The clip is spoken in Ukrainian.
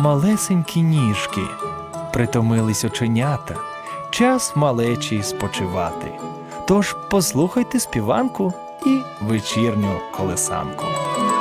малесенькі ніжки, притомились оченята, час малечі спочивати. Тож послухайте співанку і вечірню колесанку.